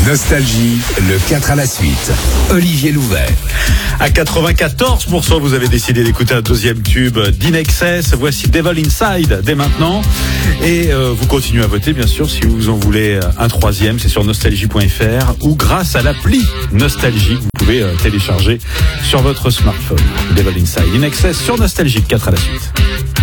Nostalgie, le 4 à la suite. Olivier Louvet. À 94%, vous avez décidé d'écouter un deuxième tube d'Inexcess. Voici Devil Inside dès maintenant. Et vous continuez à voter, bien sûr, si vous en voulez un troisième. C'est sur nostalgie.fr ou grâce à l'appli Nostalgie. Vous pouvez télécharger sur votre smartphone. Devil Inside, Inexcess sur Nostalgie, 4 à la suite.